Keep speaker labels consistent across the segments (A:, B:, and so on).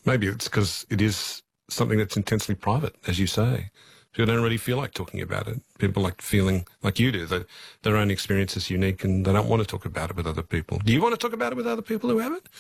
A: Maybe it's because it is something that's intensely private, as you say. People don't really feel like talking about it. People like feeling like you do, that their own experience is unique and they don't want to talk about it with other people. Do you want to talk about it with other people who have it?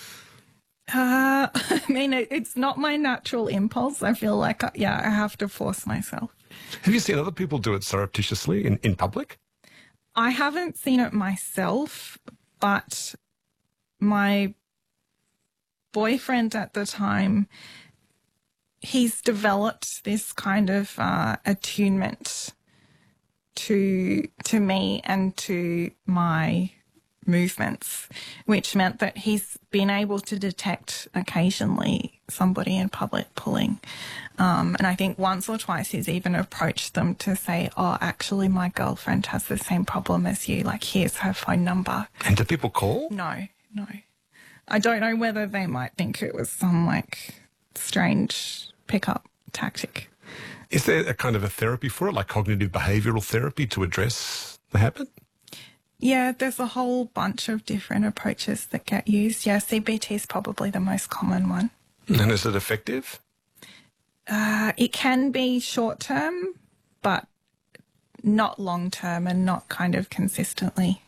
B: I mean, it's not my natural impulse. I feel like, I have to force myself.
A: Have you seen other people do it surreptitiously in public?
B: I haven't seen it myself, but my boyfriend at the time, he's developed this kind of attunement to me and to my movements, which meant that he's been able to detect occasionally somebody in public pulling. And I think once or twice he's even approached them to say, oh, actually, my girlfriend has the same problem as you. Like, here's her phone number.
A: And do people call?
B: No. I don't know whether they might think it was some, like, strange pickup tactic.
A: Is there a kind of a therapy for it, like cognitive behavioural therapy to address the habit?
B: Yeah, there's a whole bunch of different approaches that get used. Yeah, CBT is probably the most common one.
A: And is it effective?
B: It can be short-term, but not long-term and not kind of consistently.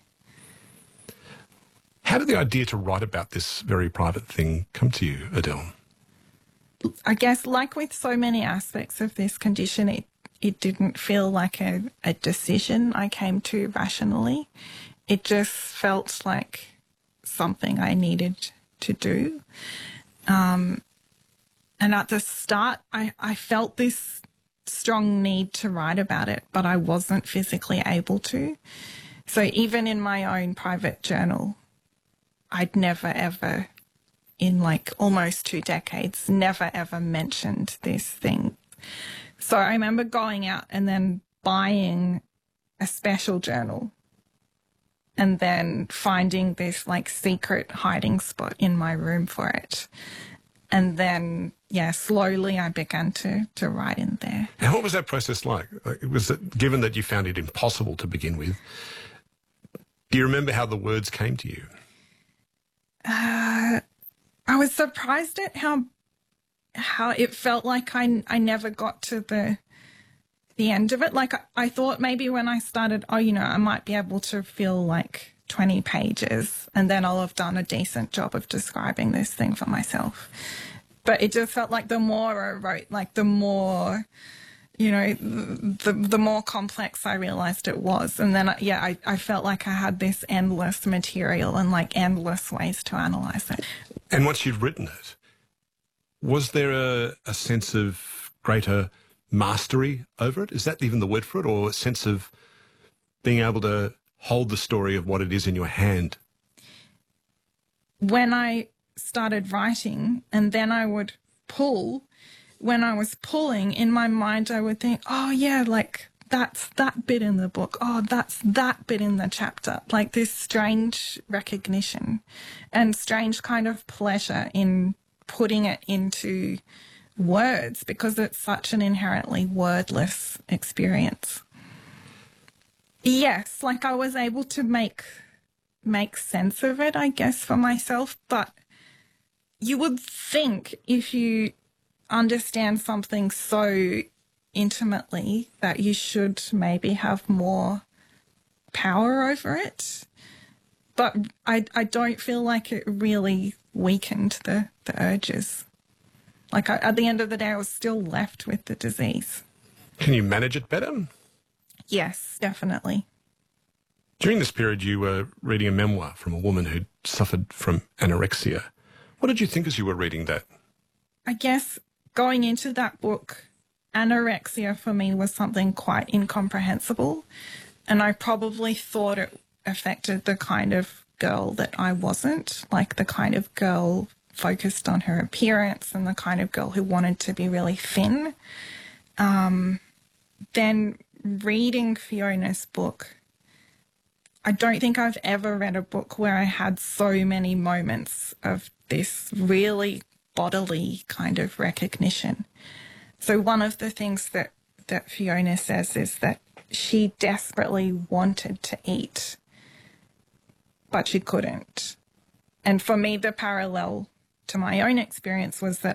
A: How did the idea to write about this very private thing come to you, Adele?
B: I guess, like with so many aspects of this condition, it didn't feel like a decision I came to rationally. It just felt like something I needed to do. And at the start, I felt this strong need to write about it, but I wasn't physically able to. So even in my own private journal, I'd never ever, in like almost 2 decades, never ever mentioned this thing. So I remember going out and then buying a special journal and then finding this like secret hiding spot in my room for it. And then, slowly I began to write in there.
A: And what was that process like? Was it, given that you found it impossible to begin with, do you remember how the words came to you?
B: I was surprised at how it felt like I never got to the end of it. Like I thought maybe when I started, I might be able to fill like 20 pages and then I'll have done a decent job of describing this thing for myself. But it just felt like the more I wrote, like the more, the more complex I realized it was. And then, I felt like I had this endless material and like endless ways to analyze it.
A: And once you'd written it, was there a sense of greater mastery over it? Is that even the word for it? Or a sense of being able to hold the story of what it is in your hand?
B: When I started writing and then I would pull, when I was pulling, in my mind I would think, oh yeah, like that's that bit in the book. Oh, that's that bit in the chapter. Like this strange recognition and strange kind of pleasure in putting it into words because it's such an inherently wordless experience. Yes, like I was able to make sense of it, I guess, for myself, but you would think if you understand something so intimately that you should maybe have more power over it. But I don't feel like it really weakened the urges. Like at the end of the day, I was still left with the disease.
A: Can you manage it better?
B: Yes, definitely.
A: During this period, you were reading a memoir from a woman who suffered from anorexia. What did you think as you were reading that?
B: I guess going into that book, anorexia for me was something quite incomprehensible. And I probably thought it affected the kind of girl that I wasn't, like the kind of girl focused on her appearance and the kind of girl who wanted to be really thin. Then reading Fiona's book, I don't think I've ever read a book where I had so many moments of this really bodily kind of recognition. So one of the things that Fiona says is that she desperately wanted to eat, but she couldn't. And for me, the parallel to my own experience was that